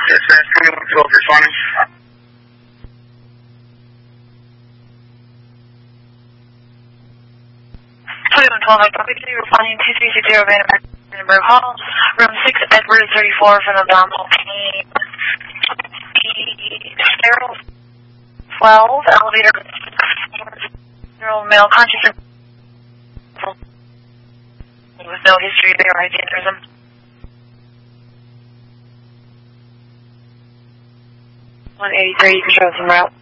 SS 2112 responding. 2112, I copy to you, responding 2360 Vandenberg Hall, room 6, Edward 34 for an abdominal pain. Sterile 12, elevator, male conscious with no history of aortic aneurysm. 183, you can show us en route.